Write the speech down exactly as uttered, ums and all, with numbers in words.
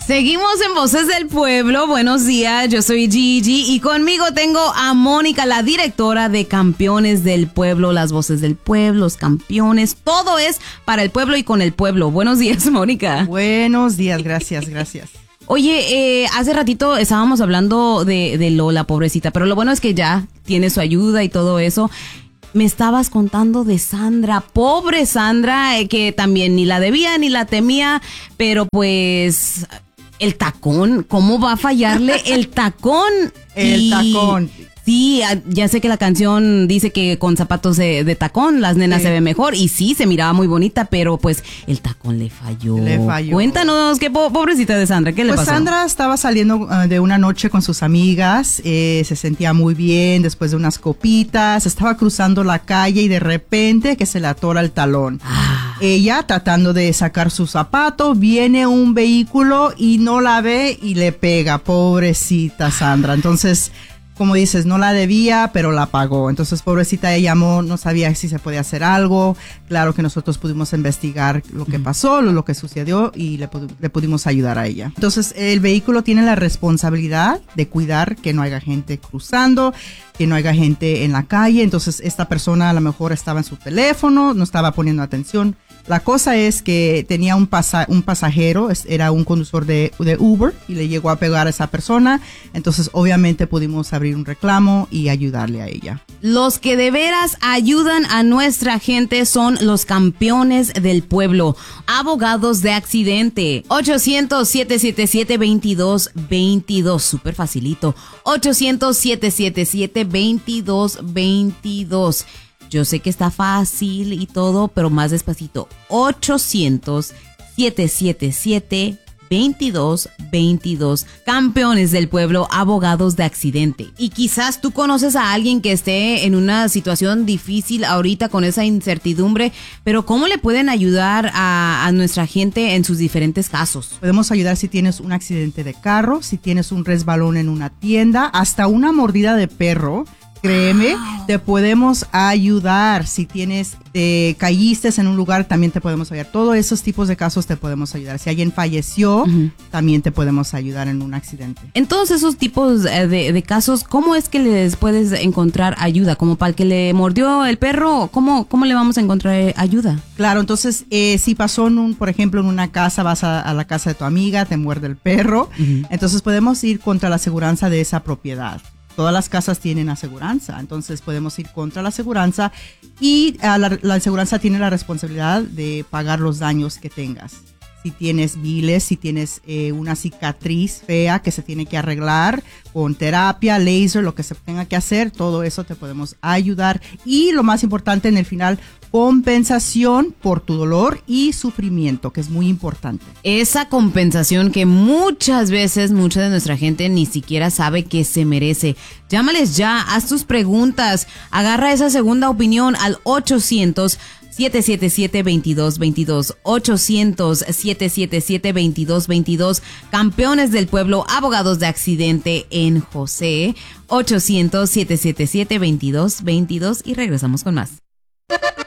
Seguimos en Voces del Pueblo. Buenos días, yo soy Gigi y conmigo tengo a Mónica, la directora de Campeones del Pueblo, las voces del pueblo, los campeones, todo es para el pueblo y con el pueblo. Buenos días, Mónica. Buenos días, gracias, gracias. Oye, eh, hace ratito estábamos hablando de, de Lola, pobrecita, pero lo bueno es que ya tiene su ayuda y todo eso. Me estabas contando de Sandra, pobre Sandra, eh, que también ni la debía ni la temía, pero pues el tacón, ¿cómo va a fallarle el tacón? El y, tacón. Sí, ya sé que la canción dice que con zapatos de, de tacón las nenas sí. se ven mejor y sí, se miraba muy bonita, pero pues el tacón le falló. Le falló. Cuéntanos, qué po- pobrecita de Sandra, ¿qué le pues pasó? Sandra estaba saliendo uh, de una noche con sus amigas, eh, se sentía muy bien después de unas copitas, estaba cruzando la calle y de repente que se le atora el talón. Ah. Ella tratando de sacar su zapato, viene un vehículo y no la ve y le pega, pobrecita Sandra. Entonces, como dices, no la debía, pero la pagó. Entonces, pobrecita, ella llamó, no sabía si se podía hacer algo. Claro que nosotros pudimos investigar lo que pasó, lo, lo que sucedió y le, le pudimos ayudar a ella. Entonces, el vehículo tiene la responsabilidad de cuidar que no haya gente cruzando, que no haya gente en la calle. Entonces, esta persona a lo mejor estaba en su teléfono, no estaba poniendo atención. La cosa es que tenía un, pasa, un pasajero, era un conductor de, de Uber y le llegó a pegar a esa persona. Entonces, obviamente, pudimos abrir un reclamo y ayudarle a ella. Los que de veras ayudan a nuestra gente son los campeones del pueblo. Abogados de accidente. ochocientos, siete siete siete, veintidós veintidós. Súper facilito. ochocientos, siete siete siete, veintidós veintidós. Yo sé que está fácil y todo, pero más despacito. ochocientos, siete siete siete, veintidós veintidós. Campeones del Pueblo, abogados de accidente. Y quizás tú conoces a alguien que esté en una situación difícil ahorita con esa incertidumbre, pero ¿cómo le pueden ayudar a, a nuestra gente en sus diferentes casos? Podemos ayudar si tienes un accidente de carro, si tienes un resbalón en una tienda, hasta una mordida de perro. Créeme, wow. Te podemos ayudar. Si tienes, te caíste en un lugar, también te podemos ayudar. Todos esos tipos de casos te podemos ayudar. Si alguien falleció, uh-huh. también te podemos ayudar en un accidente. En todos esos tipos de, de casos, ¿cómo es que les puedes encontrar ayuda? Como para el que le mordió el perro, ¿cómo, cómo le vamos a encontrar ayuda? Claro, entonces, eh, si pasó, en un, por ejemplo, en una casa, vas a, a la casa de tu amiga, te muerde el perro, uh-huh. entonces podemos ir contra la aseguranza de esa propiedad. Todas las casas tienen aseguranza, entonces podemos ir contra la aseguranza y uh, la, la aseguranza tiene la responsabilidad de pagar los daños que tengas. Si tienes biles, si tienes eh, una cicatriz fea que se tiene que arreglar con terapia, láser, lo que se tenga que hacer, todo eso te podemos ayudar. Y lo más importante en el final, compensación por tu dolor y sufrimiento, que es muy importante. Esa compensación que muchas veces mucha de nuestra gente ni siquiera sabe que se merece. Llámales ya, haz tus preguntas, agarra esa segunda opinión al ochocientos, siete siete siete, veintidós veintidós. ochocientos, siete siete siete, veintidós veintidós. Campeones del Pueblo, abogados de accidente en José. ochocientos, siete siete siete, veintidós veintidós. Y regresamos con más.